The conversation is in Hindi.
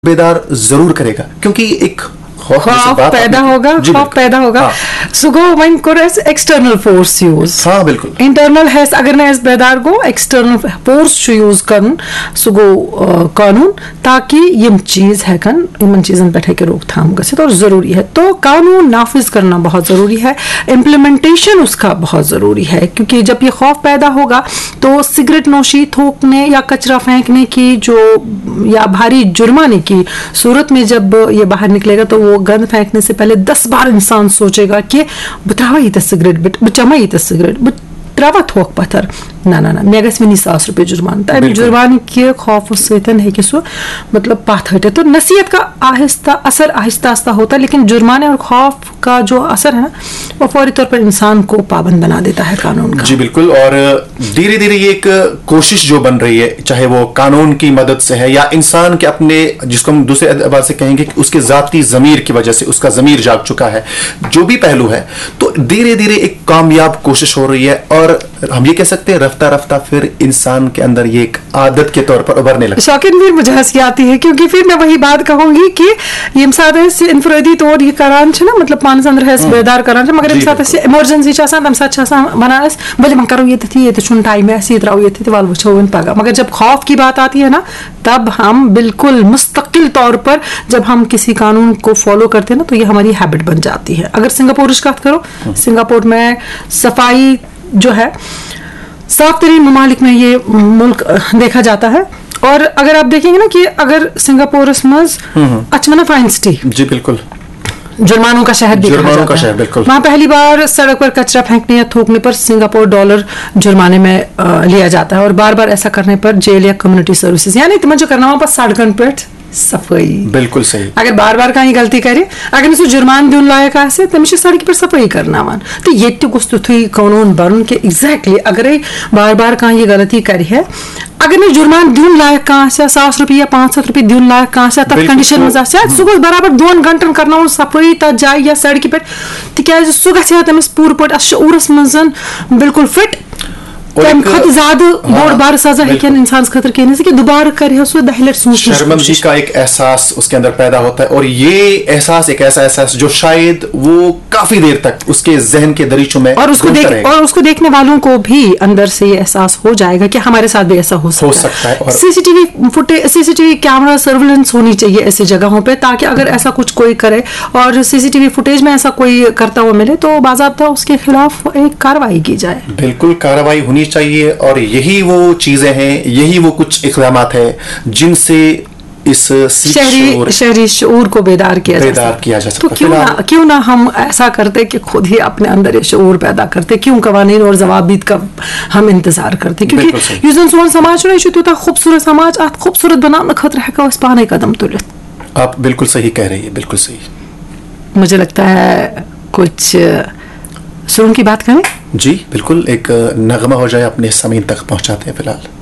बेदार जरूर करेगा क्योंकि एक खौफ पैदा होगा सो गो वहीं कोर एक्सटर्नल फोर्स यूज हाँ बिल्कुल इंटरनल है अगर ना बेदार गो एक्सटर्नल फोर्स यूज कर सो गो कानून ताकि यम चीज हेकन इन चीजन पे हेके रोकथाम गसित और जरूरी है तो कानून नाफिज करना बहुत जरूरी है इम्प्लीमेंटेशन उसका बहुत जरूरी है क्योंकि जब ये खौफ पैदा होगा तो सिगरेट नोशी थूकने या कचरा फेंकने की जो या भारी जुर्माने की सूरत में जब ये बाहर निकलेगा तो वो गंद फेंकने से पहले 10 बार इंसान सोचेगा कि बुत्रावा ये सिगरेट बचमा ये सिगरेट त्रावा थोक पत्थर ना ना ना मे गि $1,000 जुर्मान तो अमे जुर्मान के खौफ सतन हे सो मतलब पथ हटे तो नसीहत का आहिस्ता असर आहिस्ता आहिस्ता होता है लेकिन जुर्माने और खौफ का जो असर है वो फौरी तौर पर इंसान को पाबंद बना देता है कानून का। जी बिल्कुल और धीरे धीरे ये एक कोशिश जो बन रही है चाहे वो कानून की मदद से है या इंसान के अपने जिसको हम दूसरे एतबार से कहेंगे कि उसके जाती जमीर की वजह से उसका जमीर जाग चुका है जो भी पहलू है तो धीरे धीरे एक कामयाब कोशिश हो रही है और हम ये कह सकते हैं रफ्ता रफ्ता फिर इंसान के अंदर ये एक आदत के तौर पर उभरने लगा। शौकीन फिर मुझे हंसी आती है क्योंकि फिर मैं वही बात कहूंगी कि ये साथ इनफरादी तौर ये करान ना मतलब पान अंदर है बेदार करान मगर साथ इमरजेंसी तम साथ वनान बल वह करो ये टाइम ये त्रो ये वाल वो पगह मगर जब खौफ की बात आती है ना तब हम बिल्कुल मुस्तकिल तौर पर जब हम किसी कानून को फॉलो करते हैं ना तो ये हमारी हैबिट बन जाती है। अगर सिंगापुर की बात करो सिंगापुर में सफाई जो है साफ तरीन ममालिक में ये मुल्क देखा जाता है और अगर आप देखेंगे ना कि अगर सिंगापुर मज अचमना फाइन सिटी जी बिल्कुल जुर्मानों का शहर बिल्कुल वहां पहली बार सड़क पर कचरा फेंकने या थूकने पर $सिंगापुर जुर्माने में लिया जाता है और बार बार ऐसा करने पर जेल या कम्युनिटी सर्विसेज यानी तुम जो करना वहां पर सड़कन पे सफाई बिल्कुल सही अगर बार बार कहीं गलती करे अगर सो जुर्मान दिन लायक आसे तमिश सड़क पर सफाई करना वन तो ये गुस्तुथी कानून बन के एग्जैक्टली अगर बार बार कहीं ये गलती करी है अगर मैं जुर्मान दिन लायक कहाँ से $100 या $500 दिन लायक कहाँ से तब कंडीशन में सह बराबर 2 घंटन करना सफाई तथ जाए या सड़क पे तिकाज सह गया तमिस पूर पे शूरस मज बिल्कुल फिट ज्यादा बोड़ बार सजा है इंसान खतर कहने से कि दोबारा करे सो 10 लट शर्मिंदगी का एक एहसास उसके अंदर पैदा होता है और ये एहसास एक ऐसा एहसास जो शायद वो काफी देर तक उसके जहन के दरीचों में और उसको देखने वालों को भी अंदर से ये एहसास हो जाएगा कि हमारे साथ भी ऐसा हो सकता है। और सीसीटीवी कैमरा सर्विलेंस होनी चाहिए ऐसी जगहों पे ताकि अगर ऐसा कुछ कोई करे और सीसीटीवी फुटेज में ऐसा कोई करता हुआ मिले तो बाज़ाब्ता उसके खिलाफ एक कार्रवाई की जाए। बिल्कुल कार्रवाई होनी चाहिए और यही वो चीजें हैं यही वो कुछ इक़दामात है जिनसे इस शहरी शऊर को बेदार किया जा सकता तो क्यों ना हम ऐसा करते कि खुद ही अपने अंदर ये शऊर पैदा करते क्यों कवानीन और जवाबीत का हम इंतजार करते क्योंकि युजन सोन समाज तो खूबसूरत समाज आप खूबसूरत बनाने खतर है पाने कदम तुलित। आप बिल्कुल सही कह रही है बिल्कुल सही। मुझे लगता है कुछ सुन की बात करें। जी बिल्कुल एक नगमा हो जाए अपने समीन तक पहुंचाते हैं फिलहाल।